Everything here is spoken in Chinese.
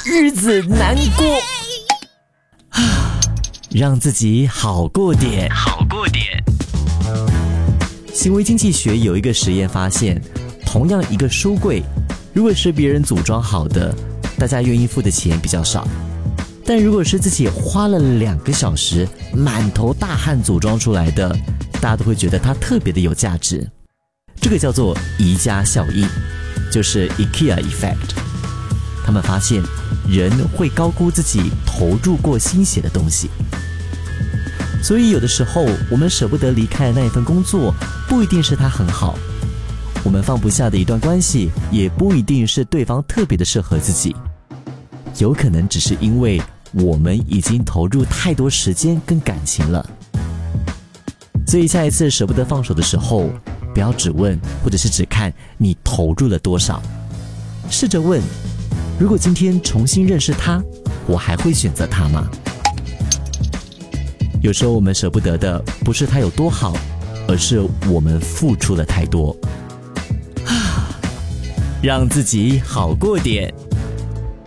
日子难过让自己好过点。行为经济学有一个实验发现，同样一个书柜，如果是别人组装好的，大家愿意付的钱比较少，但如果是自己花了2个小时满头大汗组装出来的，大家都会觉得它特别的有价值。这个叫做宜家效应，就是 IKEA effect。 他们发现人会高估自己投入过心血的东西，所以有的时候我们舍不得离开的那一份工作，不一定是它很好，我们放不下的一段关系，也不一定是对方特别的适合自己，有可能只是因为我们已经投入太多时间跟感情了。所以下一次舍不得放手的时候，不要只问或者是只看你投入了多少，试着问，如果今天重新认识他，我还会选择他吗？有时候我们舍不得的不是他有多好，而是我们付出了太多。让自己好过点。